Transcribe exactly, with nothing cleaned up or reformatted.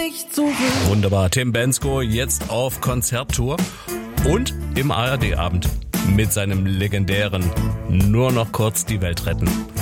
nicht zurück. Wunderbar. Tim Bendzko jetzt auf Konzerttour und im A R D-Abend mit seinem legendären Nur noch kurz die Welt retten.